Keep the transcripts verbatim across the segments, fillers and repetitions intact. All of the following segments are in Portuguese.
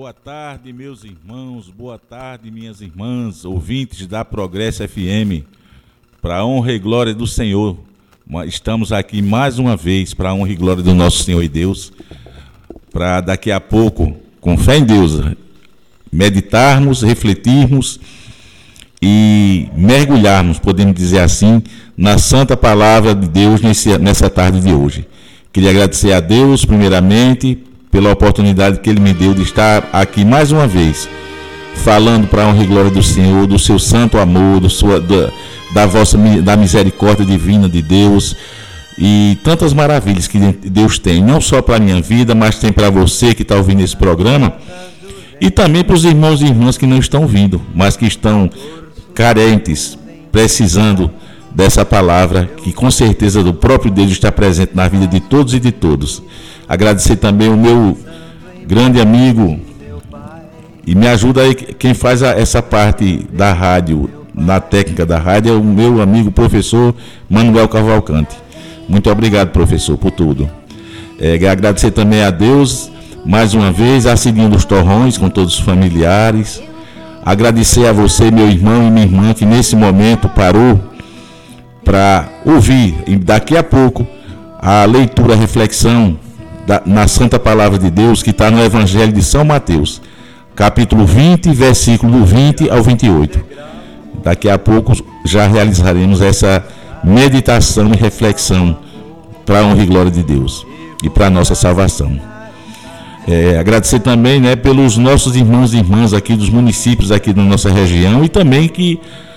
Boa tarde, meus irmãos, boa tarde, minhas irmãs, ouvintes da Progresso F M. Para a honra e glória do Senhor, estamos aqui mais uma vez para a honra e glória do nosso Senhor e Deus, para daqui a pouco, com fé em Deus, meditarmos, refletirmos e mergulharmos, podemos dizer assim, na santa palavra de Deus nesse, nessa tarde de hoje. Queria agradecer a Deus, primeiramente, pela oportunidade que Ele me deu de estar aqui mais uma vez, falando para a honra e glória do Senhor, do seu santo amor, do sua, da, da, vossa, da misericórdia divina de Deus e tantas maravilhas que Deus tem, não só para a minha vida, mas tem para você que está ouvindo esse programa e também para os irmãos e irmãs que não estão ouvindo, mas que estão carentes, precisando dessa palavra, que com certeza do próprio Deus está presente na vida de todos e de todos. Agradecer também o meu grande amigo, e me ajuda aí, quem faz a, essa parte da rádio, na técnica da rádio, é o meu amigo professor Manuel Cavalcante. Muito obrigado, professor, por tudo. É, agradecer também a Deus, mais uma vez, a Cidinha dos Torrões, com todos os familiares. Agradecer a você, meu irmão e minha irmã, que nesse momento parou para ouvir, e daqui a pouco, a leitura, a reflexão da, na Santa Palavra de Deus, que está no Evangelho de São Mateus, capítulo vinte, versículo do vinte ao vinte e oito. Daqui a pouco já realizaremos essa meditação e reflexão para a honra e glória de Deus e para a nossa salvação. É, agradecer também, né, pelos nossos irmãos e irmãs aqui dos municípios aqui da nossa região e também que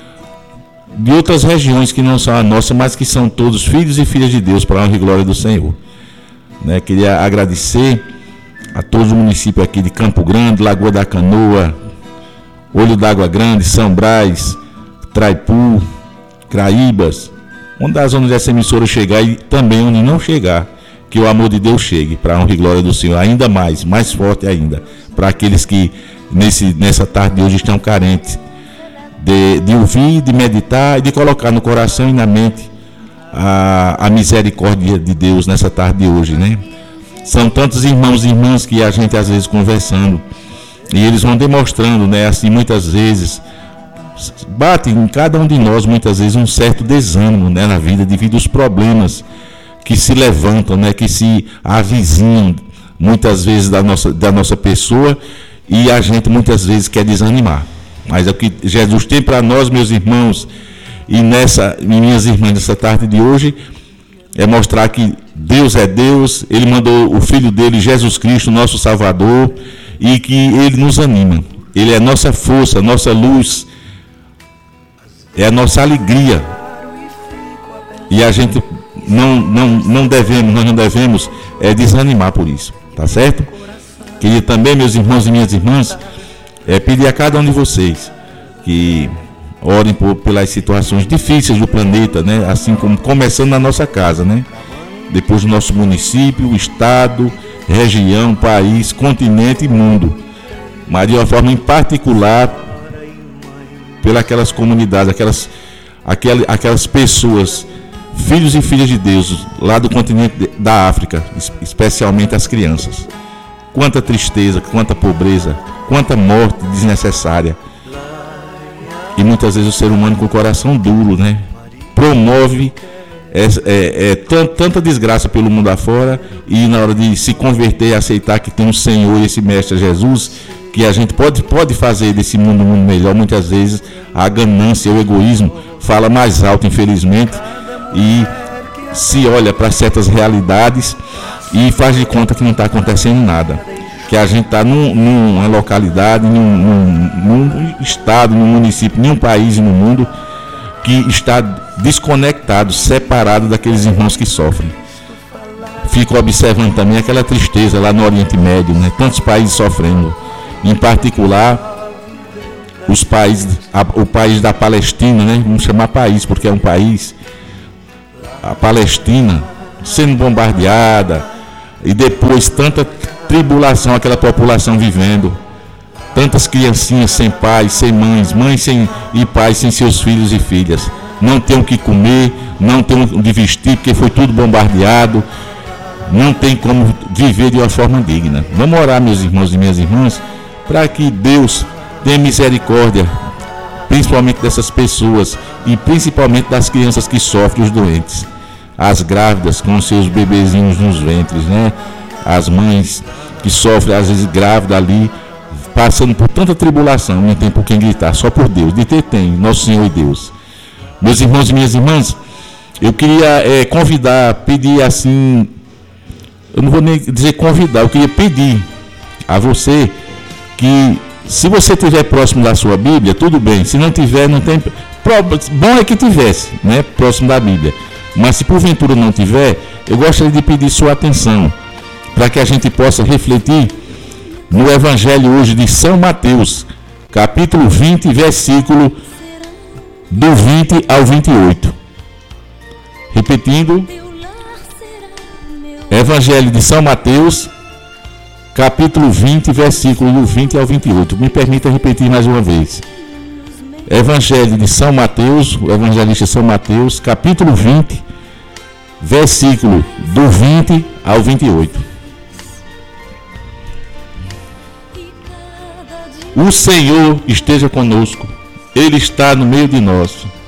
de outras regiões que não são a nossa, mas que são todos filhos e filhas de Deus para a honra e glória do Senhor. Né, queria agradecer a todos os municípios aqui de Campo Grande, Lagoa da Canoa, Olho d'Água Grande, São Brás, Traipu, Craíbas, onde as onde essa emissora chegar e também onde não chegar, que o amor de Deus chegue para a honra e glória do Senhor, ainda mais, mais forte ainda, para aqueles que nesse, nessa tarde de hoje estão carentes de, de ouvir, de meditar e de colocar no coração e na mente a, a misericórdia de Deus nessa tarde de hoje, né? São tantos irmãos e irmãs que a gente às vezes conversando e eles vão demonstrando, né, assim, muitas vezes bate em cada um de nós muitas vezes um certo desânimo, né, na vida devido aos problemas que se levantam, né, que se avizinham muitas vezes da nossa, da nossa pessoa e a gente muitas vezes quer desanimar. Mas é o que Jesus tem para nós, meus irmãos, e nessa, minhas irmãs, nessa tarde de hoje, é mostrar que Deus é Deus, Ele mandou o Filho dele, Jesus Cristo, nosso Salvador, e que Ele nos anima. Ele é nossa força, nossa luz, é a nossa alegria. E a gente não, não, não devemos, nós não devemos é, desanimar por isso, tá certo? Queria também, meus irmãos e minhas irmãs, é, pedir a cada um de vocês que orem por, pelas situações difíceis do planeta, né? Assim como começando na nossa casa, né? Depois do nosso município, estado, região, país, continente e mundo. Mas de uma forma em particular, pelas comunidades, aquelas, aquelas, aquelas pessoas, filhos e filhas de Deus, lá do continente da África, especialmente as crianças. Quanta tristeza, quanta pobreza, quanta morte desnecessária. E muitas vezes o ser humano com o coração duro, né, promove é, é, é, t- tanta desgraça pelo mundo afora, e na hora de se converter e aceitar que tem um Senhor e esse Mestre Jesus, que a gente pode, pode fazer desse mundo um mundo melhor, muitas vezes a ganância, o egoísmo fala mais alto, infelizmente, e se olha para certas realidades e faz de conta que não está acontecendo nada. Que a gente está num, numa localidade, num, num, num estado, num município, num país e no mundo que está desconectado, separado daqueles irmãos que sofrem. Fico observando também aquela tristeza lá no Oriente Médio, né? Tantos países sofrendo, em particular os países, a, o país da Palestina, né? Vamos chamar país porque é um país, a Palestina sendo bombardeada e depois tanta tribulação, aquela população vivendo, tantas criancinhas sem pais, sem mães, mães sem, e pais sem seus filhos e filhas, não tem o que comer, não tem o que vestir, porque foi tudo bombardeado, não tem como viver de uma forma digna. Vamos orar, meus irmãos e minhas irmãs, para que Deus tenha misericórdia, principalmente dessas pessoas e principalmente das crianças que sofrem, os doentes, as grávidas com seus bebezinhos nos ventres, né? As mães que sofrem, às vezes grávidas ali, passando por tanta tribulação, não tem por quem gritar, só por Deus. De ter tem, nosso Senhor e Deus. Meus irmãos e minhas irmãs, eu queria é, convidar, pedir assim, eu não vou nem dizer convidar, eu queria pedir a você que, se você estiver próximo da sua Bíblia, tudo bem. Se não tiver, não tem problema. Bom é que tivesse, né, próximo da Bíblia. Mas se porventura não tiver, eu gostaria de pedir sua atenção para que a gente possa refletir no Evangelho hoje de São Mateus, capítulo vinte, versículo do vinte ao vinte e oito. Repetindo, Evangelho de São Mateus, capítulo vinte, versículo do vinte ao vinte e oito. Me permita repetir mais uma vez. Evangelho de São Mateus, o evangelista São Mateus, capítulo vinte, versículo do vinte ao vinte e oito. O Senhor esteja conosco, Ele está no meio de nós.